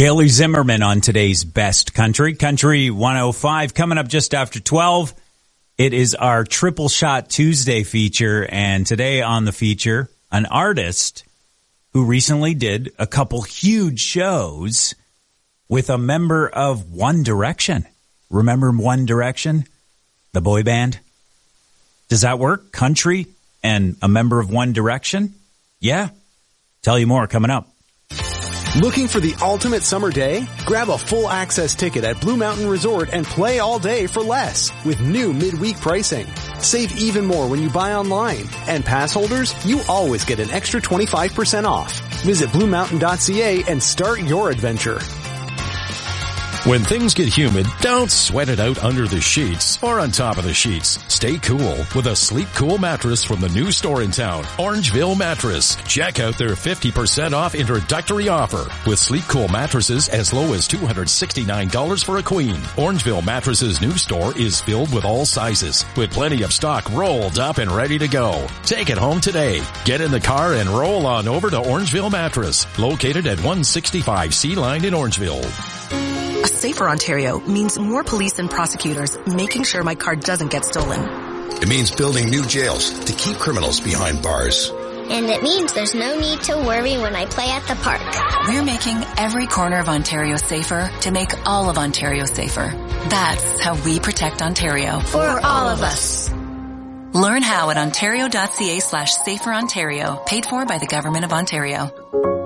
Bailey Zimmerman on today's Best Country. Country 105 coming up just after 12. It is our Triple Shot Tuesday feature, and today on the feature, an artist who recently did a couple huge shows with a member of One Direction. Remember One Direction, the boy band? Does that work? Country and a member of One Direction? Yeah. Tell you more coming up. Looking for the ultimate summer day? Grab a full access ticket at Blue Mountain Resort and play all day for less with new midweek pricing. Save even more when you buy online. And pass holders, you always get an extra 25% off. Visit BlueMountain.ca and start your adventure. When things get humid, don't sweat it out under the sheets or on top of the sheets. Stay cool with a Sleep Cool mattress from the new store in town, Orangeville Mattress. Check out their 50% off introductory offer with Sleep Cool mattresses as low as $269 for a queen. Orangeville Mattress's new store is filled with all sizes with plenty of stock rolled up and ready to go. Take it home today. Get in the car and roll on over to Orangeville Mattress, located at 165 Sea Line in Orangeville. A safer Ontario means more police and prosecutors making sure my car doesn't get stolen. It means building new jails to keep criminals behind bars. And it means there's no need to worry when I play at the park. We're making every corner of Ontario safer to make all of Ontario safer. That's how we protect Ontario. For all of us. Learn how at ontario.ca/saferontario, paid for by the Government of Ontario.